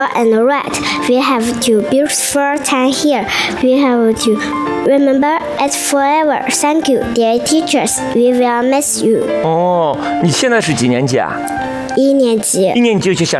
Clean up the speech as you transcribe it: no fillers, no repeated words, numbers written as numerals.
and write. We have to beautiful time here. We have to remember it forever. Thank you, dear teachers. We will miss you. 哦，你现在是几年级啊？ 1年级。 1年级就想